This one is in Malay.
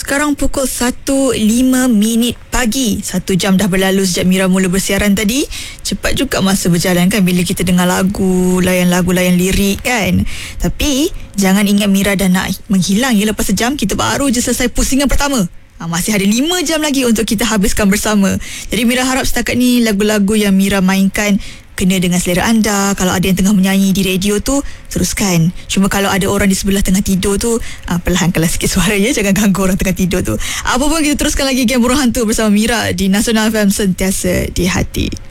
Sekarang pukul 1.05 pagi. 1 jam dah berlalu sejak Mira mula bersiaran tadi. Cepat juga masa berjalan kan bila kita dengar lagu, layan lirik kan. Tapi jangan ingat Mira dah nak menghilang ya. Lepas sejam kita baru je selesai pusingan pertama. Masih ada 5 jam lagi untuk kita habiskan bersama. Jadi Mira harap setakat ni lagu-lagu yang Mira mainkan kena dengan selera anda. Kalau ada yang tengah menyanyi di radio tu, teruskan. Cuma kalau ada orang di sebelah tengah tidur tu, perlahankanlah sikit suara ya. Jangan ganggu orang tengah tidur tu. Apa pun kita teruskan lagi Game Burung Hantu bersama Mira di Nasional FM, sentiasa di hati.